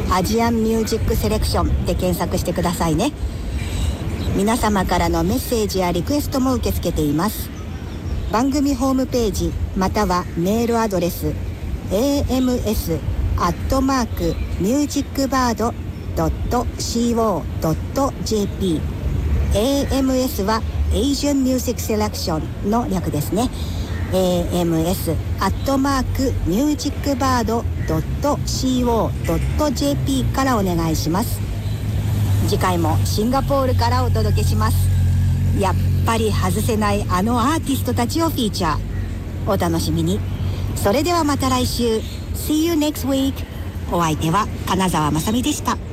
アジアンミュージックセレクションで検索してくださいね。皆様からのメッセージやリクエストも受け付けています。番組ホームページまたはメールアドレス ams@musicbird.co.jp。 AMS は Asian Music Selection の略ですね。ams@musicbird.co.jp からお願いします。次回もシンガポールからお届けします。やっぱり外せないあのアーティストたちをフィーチャー。お楽しみに。それではまた来週。See you next week。お相手は金沢まさみでした。